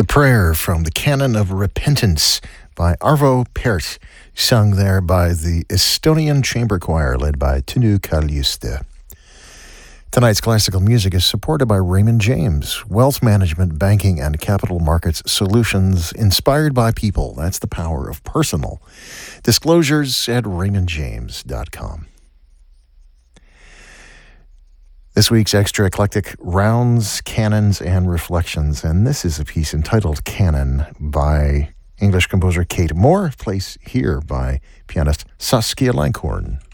prayer from the Canon of Repentance by Arvo Pärt, sung there by the Estonian Chamber Choir led by Tõnu Kaljuste. Tonight's classical music is supported by Raymond James, wealth management, banking, and capital markets solutions inspired by people. That's the power of personal. Disclosures at raymondjames.com. This week's extra eclectic rounds, canons, and reflections, and this is a piece entitled Canon by English composer Kate Moore, placed here by pianist Saskia Langhorn.